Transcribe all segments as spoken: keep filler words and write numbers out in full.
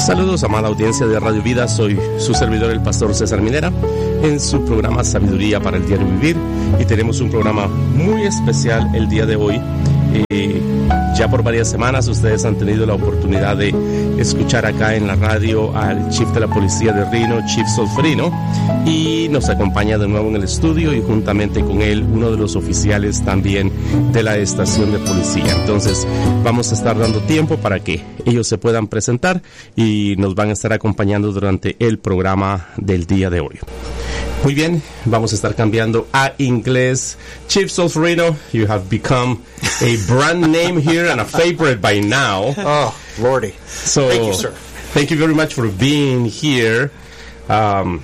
Saludos, amada audiencia de Radio Vida, soy su servidor, el pastor César Minera, en su programa Sabiduría para el Diario Vivir, y tenemos un programa muy especial el día de hoy. Eh, ya por varias semanas ustedes han tenido la oportunidad de escuchar acá en la radio al chief de la policía de Reno, Chief Solferino, y nos acompaña de nuevo en el estudio, y juntamente con él uno de los oficiales también de la estación de policía. Entonces vamos a estar dando tiempo para que ellos se puedan presentar y nos van a estar acompañando durante el programa del día de hoy. Muy bien, vamos a estar cambiando a inglés. Chief Solferino, you have become a brand name here and a favorite by now. Oh, Lordy. So, thank you, sir. Thank you very much for being here. Um,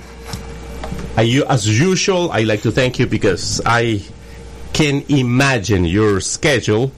I, as usual, I like to thank you because I can imagine your schedule.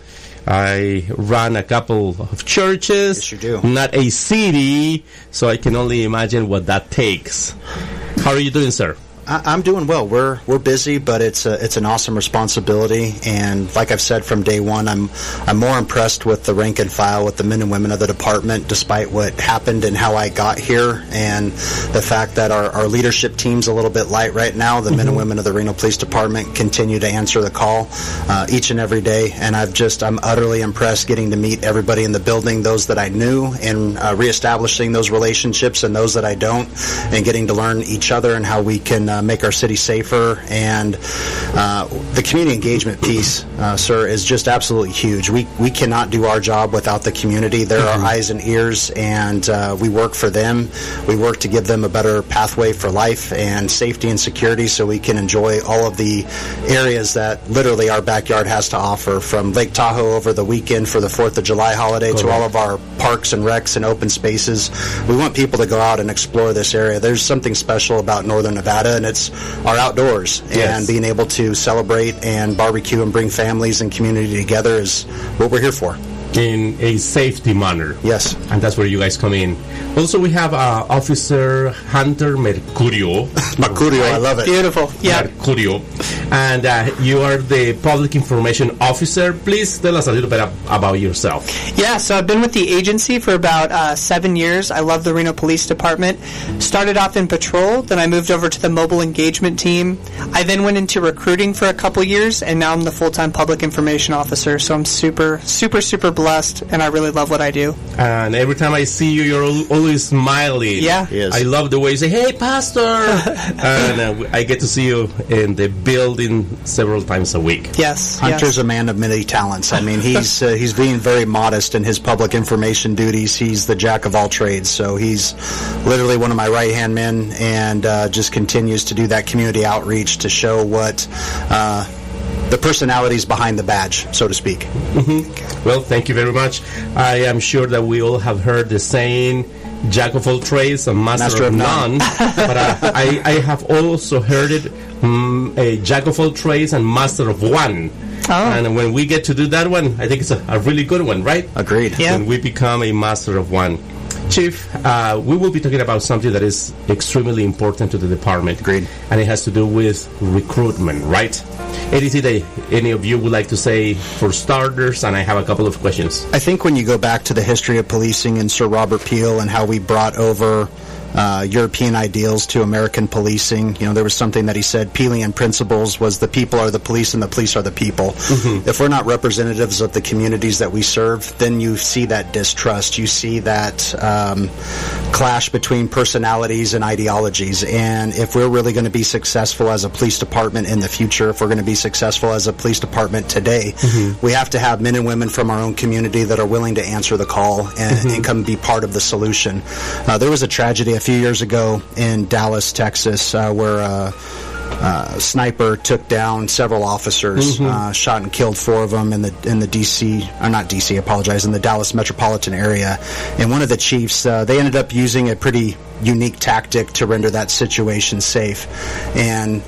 I run a couple of churches, yes, you do. Not a city, so I can only imagine what that takes. How are you doing, sir? I'm doing well. We're we're busy, but it's a, it's an awesome responsibility. And like I've said from day one, I'm I'm more impressed with the rank and file, with the men and women of the department, despite what happened and how I got here, and the fact that our, our leadership team's a little bit light right now. The mm-hmm. men and women of the Reno Police Department continue to answer the call uh, each and every day, and I've just I'm utterly impressed getting to meet everybody in the building, those that I knew, and uh, reestablishing those relationships, and those that I don't, and getting to learn each other and how we can uh, make our city safer. And uh, the community engagement piece, uh, sir, is just absolutely huge. We we cannot do our job without the community. They're mm-hmm. our eyes and ears, and uh, we work for them. We work to give them a better pathway for life and safety and security, so we can enjoy all of the areas that literally our backyard has to offer, from Lake Tahoe over the weekend for the fourth of July holiday Correct. To all of our parks and recs and open spaces. We want people to go out and explore this area. There's something special about Northern Nevada, and it's our outdoors, and yes. being able to celebrate and barbecue and bring families and community together is what we're here for. In a safety manner. Yes. And that's where you guys come in. Also, we have uh, Officer Hunter Mercurio. Mercurio, I love it. Beautiful. Yeah. Mercurio. And uh, you are the Public Information Officer. Please tell us a little bit ab- about yourself. Yeah, so I've been with the agency for about uh, seven years. I love the Reno Police Department. Started off in patrol, then I moved over to the mobile engagement team. I then went into recruiting for a couple years, and now I'm the full-time Public Information Officer. So I'm super, super, super blessed, and I really love what I do. And every time I see you, you're always smiling. Yeah. Yes. I love the way you say, "Hey, Pastor!" And uh, I get to see you in the building several times a week. Yes. Hunter's yes. a man of many talents. I mean, he's uh, he's being very modest in his public information duties. He's the jack of all trades, so he's literally one of my right-hand men, and uh, just continues to do that community outreach to show what uh, the personalities behind the badge, so to speak. Mm-hmm. Well, thank you very much. I am sure that we all have heard the saying, "Jack of all trades and master, master of, of none." none. But uh, I, I have also heard it, um, a jack of all trades and master of one. Oh. And when we get to do that one, I think it's a, a really good one, right? Agreed. Yeah. When we become a master of one. Chief, uh, we will be talking about something that is extremely important to the department. Agreed. And it has to do with recruitment, right? Anything that any of you would like to say for starters? And I have a couple of questions. I think when you go back to the history of policing and Sir Robert Peel and how we brought over uh, European ideals to American policing, you know, there was something that he said, Peelian principles was the people are the police and the police are the people. Mm-hmm. If we're not representatives of the communities that we serve, then you see that distrust. You see that um, clash between personalities and ideologies. And if we're really going to be successful as a police department in the future, if we're going to be successful as a police department today, mm-hmm. we have to have men and women from our own community that are willing to answer the call and, mm-hmm. and come be part of the solution. Uh, there was a tragedy a few years ago in Dallas, Texas, uh, where uh, uh, a sniper took down several officers, mm-hmm. uh, shot and killed four of them in the in the D C, or not D C, I apologize, in the Dallas metropolitan area. And one of the chiefs, uh, they ended up using a pretty unique tactic to render that situation safe. And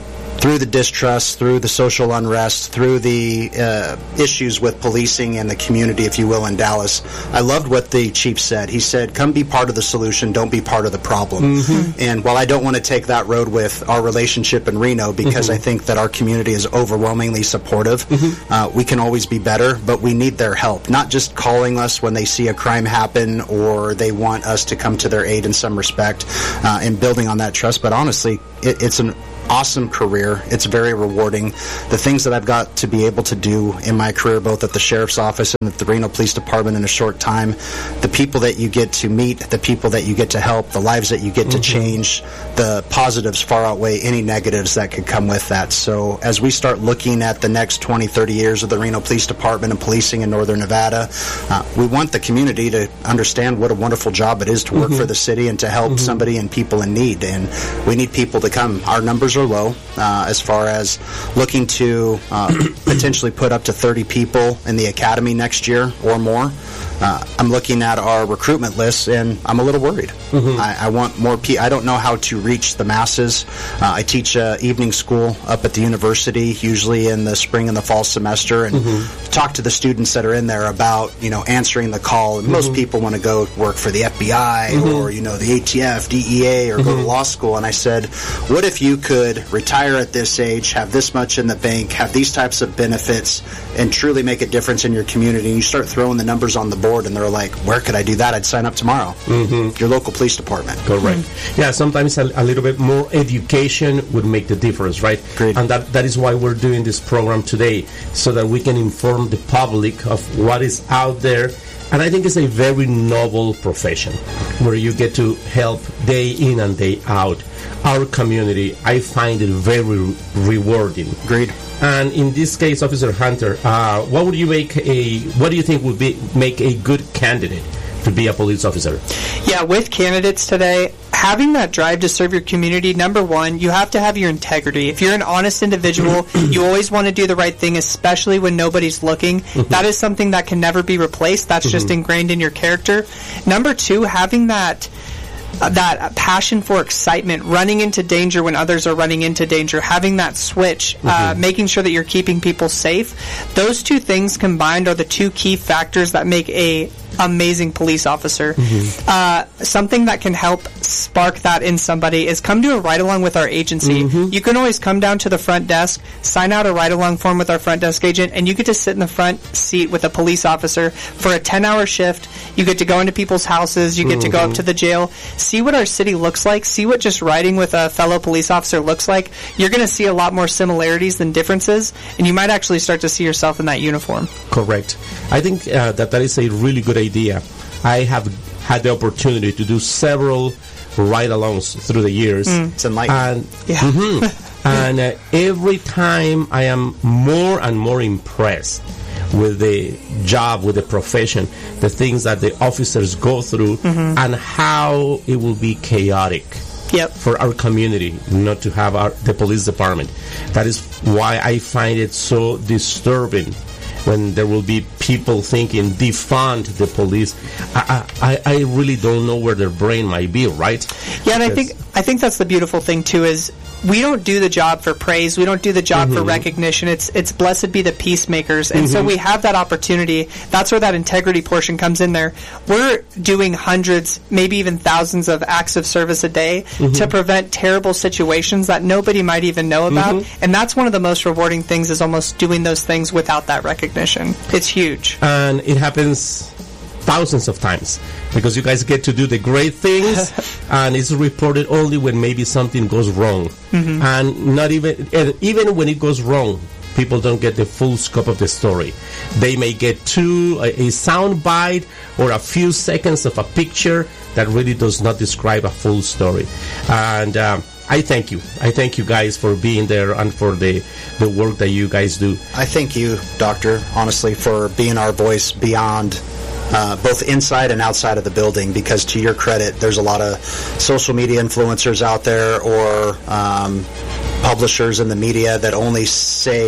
through the distrust, through the social unrest, through the uh, issues with policing and the community, if you will, in Dallas. I loved what the chief said. He said, come be part of the solution, don't be part of the problem. Mm-hmm. And while I don't want to take that road with our relationship in Reno, because mm-hmm. I think that our community is overwhelmingly supportive, mm-hmm. uh, we can always be better, but we need their help. Not just calling us when they see a crime happen or they want us to come to their aid in some respect, uh, and building on that trust, but honestly, it, it's an awesome career. It's very rewarding. The things that I've got to be able to do in my career, both at the Sheriff's Office and at the Reno Police Department in a short time, the people that you get to meet, the people that you get to help, the lives that you get mm-hmm. to change, the positives far outweigh any negatives that could come with that. So as we start looking at the next twenty, thirty years of the Reno Police Department and policing in Northern Nevada, uh, we want the community to understand what a wonderful job it is to work mm-hmm. for the city and to help mm-hmm. somebody and people in need. And we need people to come. Our numbers are low uh, as far as looking to uh, potentially put up to thirty people in the academy next year or more. Uh, I'm looking at our recruitment lists, and I'm a little worried. Mm-hmm. I, I want more people. I don't know how to reach the masses. Uh, I teach uh, evening school up at the university, usually in the spring and the fall semester, and mm-hmm. talk to the students that are in there about, you know, answering the call. And mm-hmm. most people want to go work for the F B I mm-hmm. or, you know, the A T F, D E A, or mm-hmm. go to law school. And I said, what if you could retire at this age, have this much in the bank, have these types of benefits, and truly make a difference in your community? And you start throwing the numbers on the board, and they're like, where could I do that? I'd sign up tomorrow. Mm-hmm. Your local police department. Correct. Mm-hmm. Yeah, sometimes a, a little bit more education would make the difference, right? Great. And that, that is why we're doing this program today, so that we can inform the public of what is out there. And I think it's a very noble profession where you get to help day in and day out our community. I find it very rewarding. Great. And in this case, Officer Hunter, uh, what would you make a? What do you think would be make a good candidate to be a police officer? Yeah, with candidates today, having that drive to serve your community, number one, you have to have your integrity. If you're an honest individual, you always want to do the right thing, especially when nobody's looking. Mm-hmm. That is something that can never be replaced. That's mm-hmm. just ingrained in your character. Number two, having that Uh, that passion for excitement, running into danger when others are running into danger, having that switch, mm-hmm. uh, making sure that you're keeping people safe. Those two things combined are the two key factors that make a amazing police officer. Mm-hmm. Uh, something that can help spark that in somebody is come to a ride-along with our agency. Mm-hmm. You can always come down to the front desk, sign out a ride-along form with our front desk agent, and you get to sit in the front seat with a police officer for a ten-hour shift. You get to go into people's houses. You get mm-hmm. to go up to the jail, see what our city looks like, see what just riding with a fellow police officer looks like. You're going to see a lot more similarities than differences, and you might actually start to see yourself in that uniform. Correct. I think uh, that that is a really good idea. I have had the opportunity to do several ride-alongs through the years. Mm. It's enlightening. And, yeah. mm-hmm, and uh, every time I am more and more impressed with the job, with the profession, the things that the officers go through, mm-hmm. and how it will be chaotic yep. for our community not to have our, the police department. That is why I find it so disturbing when there will be people thinking defund the police. I, I, I really don't know where their brain might be, right? Yeah, and I think I think that's the beautiful thing too, is we don't do the job for praise. We don't do the job mm-hmm. for recognition. It's it's blessed be the peacemakers. And mm-hmm. so we have that opportunity. That's where that integrity portion comes in there. We're doing hundreds, maybe even thousands of acts of service a day mm-hmm. to prevent terrible situations that nobody might even know about. Mm-hmm. And that's one of the most rewarding things, is almost doing those things without that recognition. It's huge. And it happens thousands of times, because you guys get to do the great things and it's reported only when maybe something goes wrong. Mm-hmm. And not even and even when it goes wrong, people don't get the full scope of the story. They may get to a, a sound bite or a few seconds of a picture that really does not describe a full story. And um, I thank you. I thank you guys for being there and for the, the work that you guys do. I thank you, Doctor, honestly, for being our voice beyond Uh, both inside and outside of the building, because to your credit, there's a lot of social media influencers out there or um, publishers in the media that only say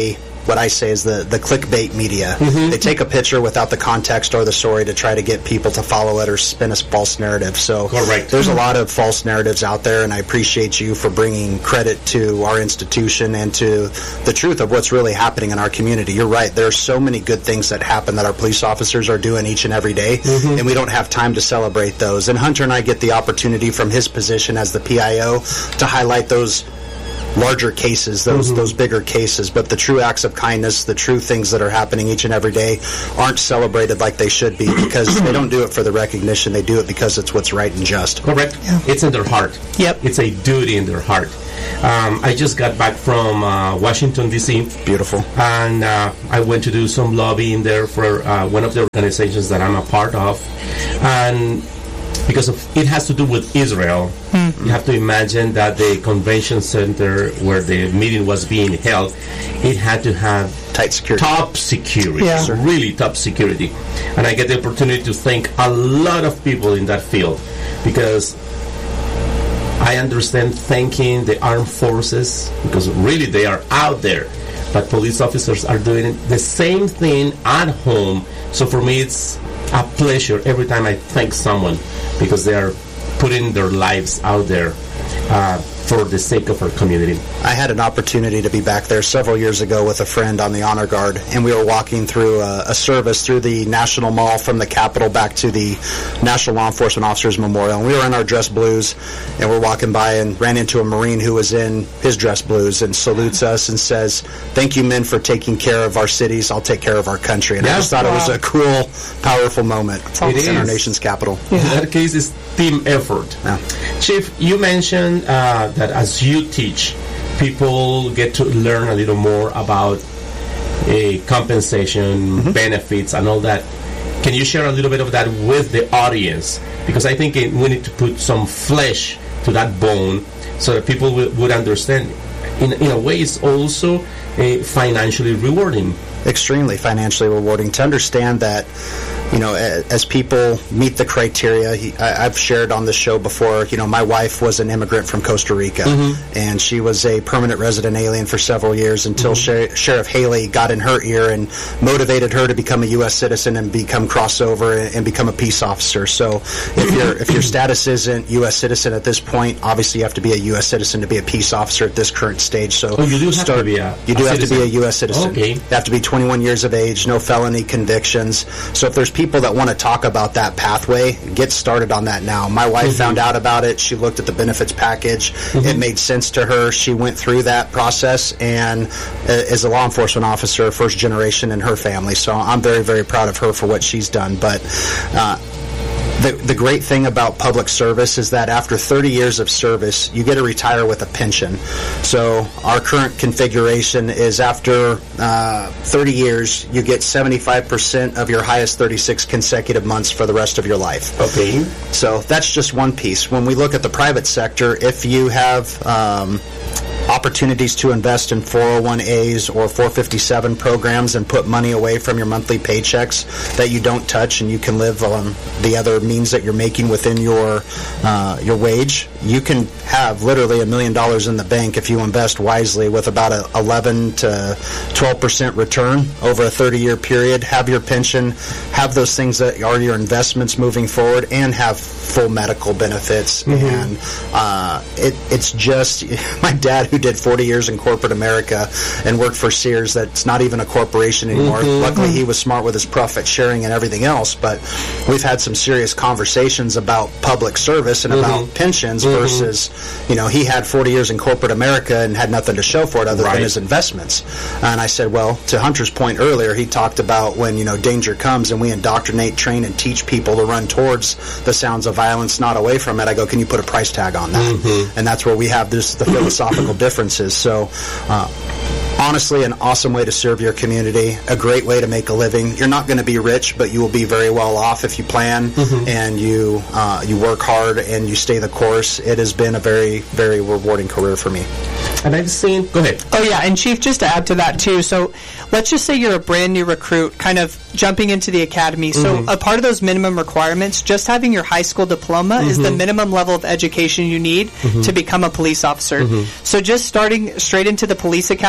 what I say is the, the clickbait media. Mm-hmm. They take a picture without the context or the story to try to get people to follow it or spin a false narrative. So Correct. there's a lot of false narratives out there, and I appreciate you for bringing credit to our institution and to the truth of what's really happening in our community. You're right. There are so many good things that happen that our police officers are doing each and every day, Mm-hmm. and we don't have time to celebrate those. And Hunter and I get the opportunity from his position as the P I O to highlight those larger cases, those Mm-hmm. those bigger cases, but the true acts of kindness, the true things that are happening each and every day aren't celebrated like they should be, because they don't do it for the recognition. They do it because it's what's right and just. Correct. It's in their heart. Yep. It's a duty in their heart. Um, I just got back from uh, Washington, D C Beautiful. and uh, I went to do some lobbying there for uh, one of the organizations that I'm a part of, and because of, it has to do with Israel. You have to imagine that the convention center where the meeting was being held, it had to have Tight security. top security, Yeah. really top security. And I get the opportunity to thank a lot of people in that field, because I understand thanking the armed forces, because really they are out there, but police officers are doing the same thing at home. So for me, it's a pleasure every time I thank someone, because they are putting their lives out there uh, for the sake of our community. I had an opportunity to be back there several years ago with a friend on the Honor Guard, and we were walking through a, a service through the National Mall from the Capitol back to the National Law Enforcement Officers Memorial. And we were in our dress blues, and we're walking by and ran into a Marine who was in his dress blues and salutes us and says, "Thank you, men, for taking care of our cities. I'll take care of our country." And I Yeah, just thought wow. it was a cool, powerful moment It in our is. nation's capital. In that case, it's team effort. Yeah. Chief, you mentioned uh, that as you teach, people get to learn a little more about uh, compensation, Mm-hmm. benefits, and all that. Can you share a little bit of that with the audience? Because I think it, we need to put some flesh to that bone so that people will, would understand. In, in a way, it's also uh, financially rewarding. Extremely financially rewarding to understand that, you know, a- as people meet the criteria. He, I, I've shared on this show before, you know, my wife was an immigrant from Costa Rica, and she was a permanent resident alien for several years until Sher- Sheriff Haley got in her ear and motivated her to become a U S citizen and become crossover and, and become a peace officer. So if your if your status isn't U S citizen at this point, obviously you have to be a U S citizen to be a peace officer at this current stage. So Oh, you do have to be a- you do a have to be a citizen. U S citizen. Okay. You have to be twenty-one years of age, no felony convictions. So if there's people that want to talk about that pathway, get started on that now. My wife Mm-hmm. found out about it. She looked at the benefits package. It made sense to her. She went through that process and uh, is a law enforcement officer, first generation in her family. So I'm very, very proud of her for what she's done. But uh, The, the great thing about public service is that after thirty years of service, you get to retire with a pension. So our current configuration is after uh, thirty years, you get seventy-five percent of your highest thirty-six consecutive months for the rest of your life. Okay. So that's just one piece. When we look at the private sector, if you have um, opportunities to invest in four oh one A's or four fifty-seven programs and put money away from your monthly paychecks that you don't touch, and you can live on the other means that you're making within your uh, your wage, you can have literally a million dollars in the bank if you invest wisely with about a eleven to twelve percent return over a thirty year period. Have your pension, have those things that are your investments moving forward, and have full medical benefits. Mm-hmm. And uh, it, it's just my dad, who did forty years in corporate America and worked for Sears, that's not even a corporation anymore. Mm-hmm. Luckily, he was smart with his profit sharing and everything else, but we've had some serious conversations about public service and Mm-hmm. about pensions Mm-hmm. versus, you know, he had forty years in corporate America and had nothing to show for it other Right. than his investments. And I said, well, to Hunter's point earlier, he talked about when, you know, danger comes and we indoctrinate, train, and teach people to run towards the sounds of violence, not away from it. I go, can you put a price tag on that? Mm-hmm. And that's where we have this, the philosophical differences. So, uh, honestly, an awesome way to serve your community, a great way to make a living. You're not going to be rich, but you will be very well off if you plan Mm-hmm. and you uh, you work hard and you stay the course. It has been a very, very rewarding career for me. And I've seen, go ahead. Oh, yeah, and Chief, just to add to that, too, so let's just say you're a brand new recruit kind of jumping into the academy. So Mm-hmm. a part of those minimum requirements, just having your high school diploma is the minimum level of education you need to become a police officer. So just starting straight into the police academy is a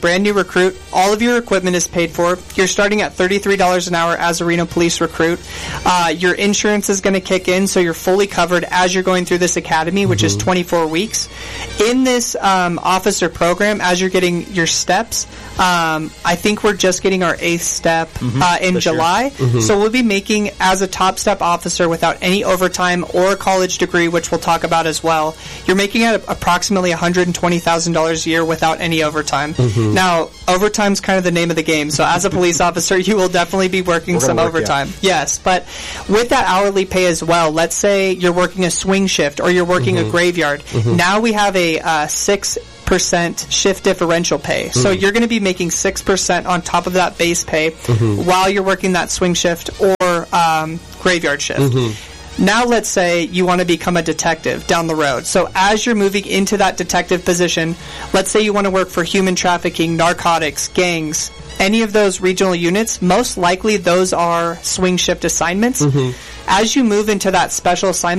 brand new recruit. All of your equipment is paid for. You're starting at thirty-three dollars an hour as a Reno Police recruit. Uh, your insurance is going to kick in, so you're fully covered as you're going through this academy, which mm-hmm. is twenty-four weeks. In this um, officer program, as you're getting your steps, um, I think we're just getting our eighth step mm-hmm. uh, in this July. Mm-hmm. So we'll be making, as a top step officer without any overtime or a college degree, which we'll talk about as well, you're making at approximately one hundred twenty thousand dollars a year without any overtime. Mm-hmm. Now, overtime's kind of the name of the game. So as a police officer, you will definitely be working some work, overtime. Yeah. Yes, but with that hourly pay as well, let's say you're working a swing shift or you're working mm-hmm. a graveyard. Mm-hmm. Now we have a uh, six percent shift differential pay. Mm-hmm. So you're going to be making six percent on top of that base pay mm-hmm. while you're working that swing shift or um, graveyard shift. Mm-hmm. Now let's say you want to become a detective down the road. So as you're moving into that detective position, let's say you want to work for human trafficking, narcotics, gangs, any of those regional units, most likely those are swing shift assignments. Mm-hmm. As you move into that special assignment